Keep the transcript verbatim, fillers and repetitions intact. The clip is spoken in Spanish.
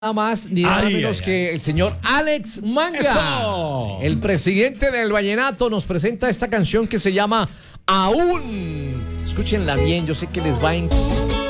Nada más ni nada Ay, menos ay, que el señor Alex Manga. ¡Eso! El presidente del vallenato nos presenta esta canción que se llama Aún. Escúchenla bien, yo sé que les va a encantar.